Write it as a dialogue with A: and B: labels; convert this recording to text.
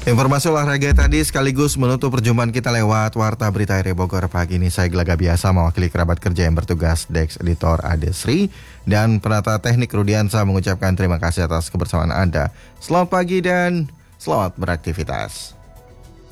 A: Informasi olahraga tadi sekaligus menutup perjumpaan kita lewat Warta Berita RRI Bogor pagi ini. Saya Gelaga Biasa mewakili kerabat kerja yang bertugas, Dex Editor Adesri dan penata teknik Rudiansa mengucapkan terima kasih atas kebersamaan Anda. Selamat pagi dan selamat beraktivitas.